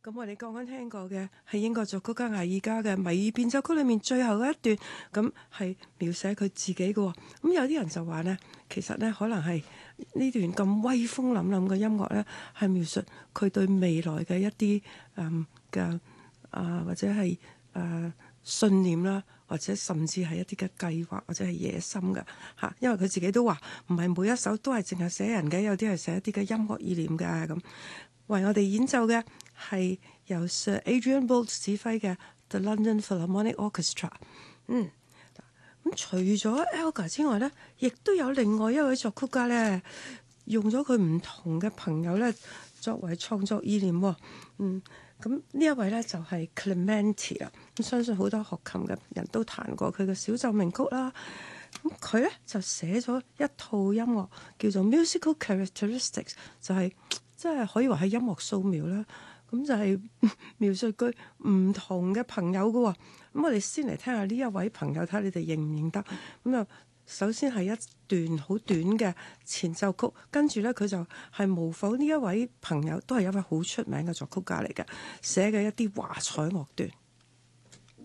咁我哋剛剛聽過嘅係英國作曲家艾爾加嘅《迷意變奏曲》裏面最後一段，咁係描寫佢自己嘅喎。咁有啲人就話呢，其實呢可能係呢段咁威風凜凜嘅音樂呢，係描述佢對未來嘅一啲嘅或者係信念啦，或者甚至係一啲嘅計劃或者係野心嘅嚇。因為佢自己都話唔係每一首都係淨係寫人嘅，有啲係寫一啲嘅音樂意念嘅咁。為我哋演奏嘅係由 Sir Adrian Boult 指揮嘅 The London Philharmonic Orchestra。咁除咗 Elgar 之外呢，亦都有另外一位作曲家呢，用咗佢唔同嘅朋友呢作為創作意念喎。咁呢一位呢，就係 Clementi 啦。咁相信好多學琴嘅人都彈過佢嘅小奏鳴曲啦。咁佢呢，就寫咗一套音樂叫做 Musical Characteristics， 就係即係可以話係音樂素描啦。咁就係描述佢唔同嘅朋友嘅喎。咁我哋先嚟聽下呢一位朋友，睇下你哋認唔認得。咁就首先係一段好短嘅前奏曲，跟住呢，佢就係模仿呢一位朋友，都係一位好出名嘅作曲家嚟嘅，寫嘅一啲華彩樂段。